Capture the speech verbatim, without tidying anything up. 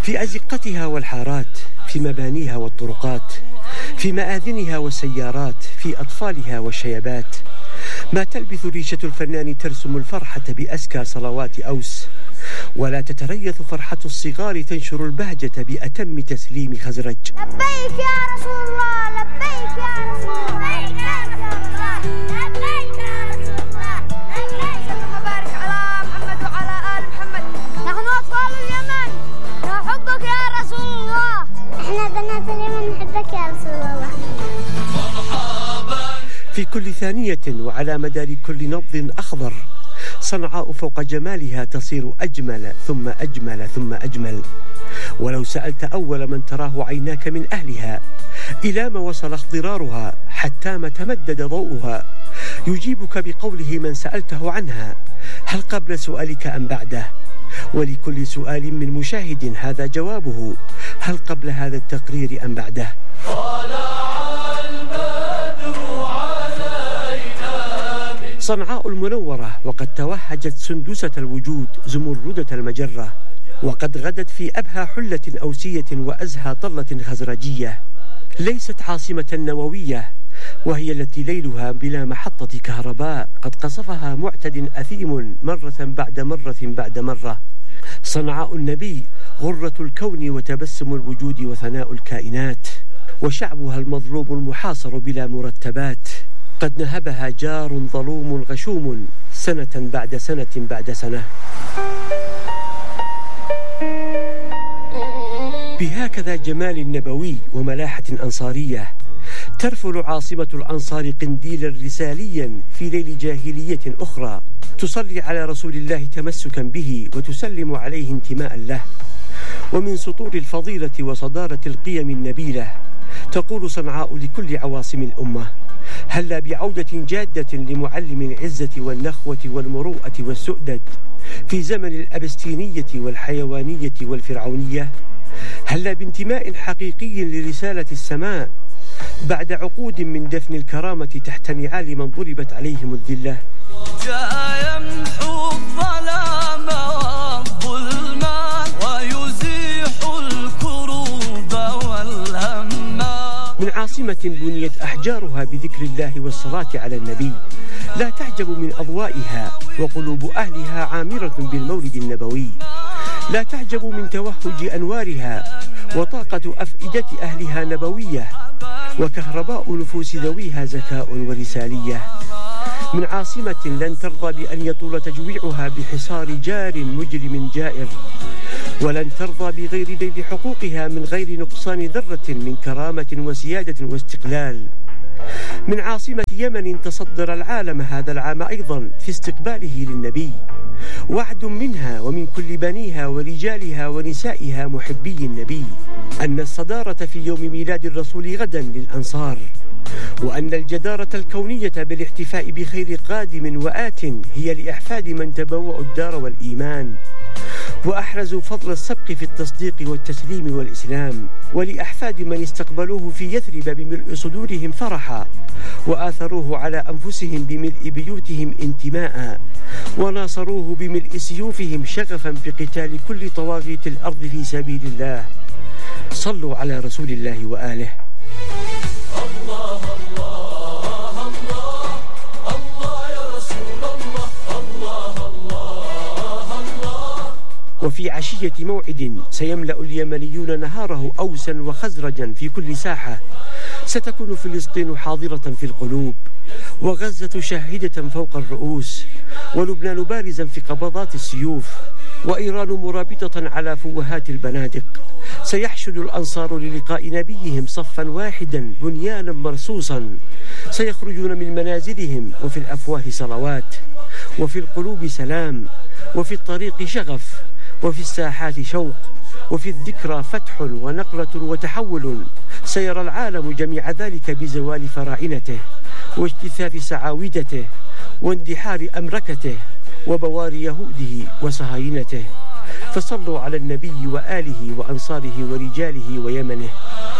في أزقتها والحارات، في مبانيها والطرقات، في مآذنها والسيارات، في أطفالها والشيبات. ما تلبث ريشة الفنان ترسم الفرحة بأزكى صلوات أوس، ولا تتريث فرحة الصغار تنشر البهجة بأتم تسليم خزرج. لبيك يا رسول الله، لبيك يا رسول الله، لبيك يا رسول الله، لبيك يا رسول الله، لبيك. اللهم بارك على محمد وعلى آل محمد. نحن أطفال اليمن نحبك يا رسول الله. احنا بنات اليمن نحبك يا رسول الله. في كل ثانية وعلى مدار كل نبض أخضر، صنعاء فوق جمالها تصير أجمل ثم أجمل ثم أجمل. ولو سألت أول من تراه عيناك من أهلها إلى ما وصل اخضرارها حتى ما تمدد ضوءها، يجيبك بقوله من سألته عنها: هل قبل سؤالك أم بعده؟ ولكل سؤال من مشاهد هذا جوابه: هل قبل هذا التقرير أم بعده؟ صنعاء المنورة وقد توهجت سندسة الوجود زمردة المجرة، وقد غدت في أبهى حلة أوسية وأزهى طلة خزرجية. ليست عاصمة نووية، وهي التي ليلها بلا محطة كهرباء قد قصفها معتد أثيم مرة بعد مرة بعد مرة. صنعاء النبي غرة الكون وتبسم الوجود وثناء الكائنات، وشعبها المظلوم المحاصر بلا مرتبات. قد نهبها جار ظلوم غشوم سنة بعد سنة بعد سنة. بهكذا جمال نبوي وملاحة أنصارية ترفل عاصمة الأنصار قنديلا رساليا في ليل جاهلية أخرى، تصلي على رسول الله تمسكا به وتسلم عليه انتماء له. ومن سطور الفضيلة وصدارة القيم النبيلة تقول صنعاء لكل عواصم الأمة: هلا بعودة جادة لمعلم العزة والنخوة والمروءة والسؤدد في زمن الأبستينية والحيوانية والفرعونية. هلا بانتماء حقيقي لرسالة السماء بعد عقود من دفن الكرامة تحت نعال من ضربت عليهم الذلة. جاء يمحو الظلام والظلم ويزيح الكروب والهم. من عاصمة بنيت أحجارها بذكر الله والصلاة على النبي لا تعجب من أضوائها، وقلوب أهلها عامرة بالمولد النبوي. لا تعجب من توهج أنوارها، وطاقة أفئدة أهلها نبوية، وكهرباء نفوس ذويها ذكاء ورسالية. من عاصمة لن ترضى بأن يطول تجويعها بحصار جار مجرم جائر، ولن ترضى بغير نيل حقوقها من غير نقصان ذرة من كرامة وسيادة واستقلال. من عاصمة يمن تصدر العالم هذا العام أيضا في استقباله للنبي، وعد منها ومن كل بنيها ورجالها ونسائها محبي النبي أن الصدارة في يوم ميلاد الرسول غدا للأنصار، وأن الجدارة الكونية بالاحتفاء بخير قادم وآت هي لأحفاد من تبوأوا الدار والإيمان وأحرزوا فضل السبق في التصديق والتسليم والإسلام، ولأحفاد من استقبلوه في يثرب بملء صدورهم فرحا، وآثروه على أنفسهم بملء بيوتهم انتماء، وناصروه بملء سيوفهم شغفا بقتال كل طواغيت الأرض في سبيل الله. صلوا على رسول الله وآله. الله الله الله الله يا رسول الله الله الله الله. وفي عشية موعد سيملأ اليمنيون نهاره أوسا وخزرجا في كل ساحة، ستكون فلسطين حاضرة في القلوب، وغزة شاهدة فوق الرؤوس، ولبنان بارزا في قبضات السيوف، وإيران مرابطة على فوهات البنادق. سيحشد الأنصار للقاء نبيهم صفا واحدا بنيانا مرصوصا، سيخرجون من منازلهم وفي الأفواه صلوات، وفي القلوب سلام، وفي الطريق شغف، وفي الساحات شوق، وفي الذكرى فتح ونقلة وتحول. سيرى العالم جميع ذلك بزوال فراعنته واجتثاث سعاودته واندحار أمركته وبوار يهوده وصهاينته. فصلوا على النبي وآله وأنصاره ورجاله ويمنه.